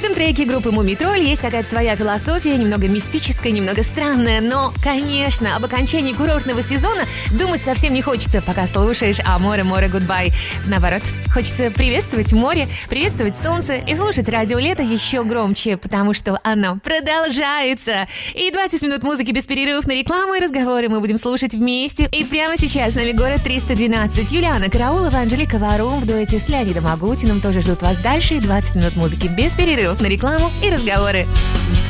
каждом треке группы Мумий Тролль есть какая-то своя философия, немного мистическая, немного странная, но, конечно, об окончании курортного сезона думать совсем не хочется, пока слушаешь «Аморе, море, гудбай». Наоборот, хочется приветствовать море, приветствовать солнце и слушать радио «Лето» еще громче, потому что оно продолжается. И 20 минут музыки без перерывов на рекламу и разговоры мы будем слушать вместе. И прямо сейчас с нами город 312. Юлиана Караулова, Анжелика Варум в дуэте с Леонидом Агутиным тоже ждут вас дальше. И 20 минут музыки без перерывов на рекламу и разговоры.